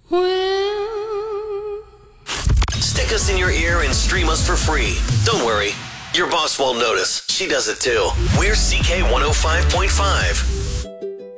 Well, Stick us in your ear and stream us for free. Don't worry, your boss won't notice. She does it too. We're CK 105.5.